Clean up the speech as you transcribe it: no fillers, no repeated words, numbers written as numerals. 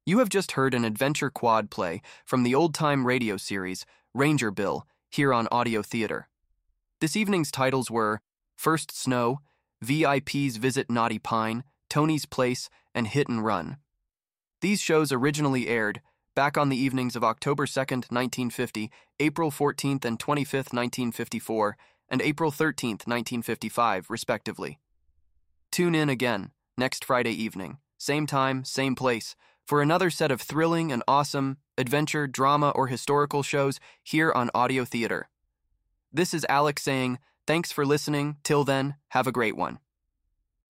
You have just heard an adventure quad play from the old-time radio series, Ranger Bill, here on Audio Theater. This evening's titles were First Snow, VIPs Visit Naughty Pine, Tony's Place, and Hit and Run. These shows originally aired back on the evenings of October 2nd, 1950, April 14th and 25th, 1954, and April 13th, 1955, respectively. Tune in again, next Friday evening, same time, same place, for another set of thrilling and awesome adventure, drama, or historical shows here on Audio Theater. This is Alex saying, thanks for listening. Till then, have a great one.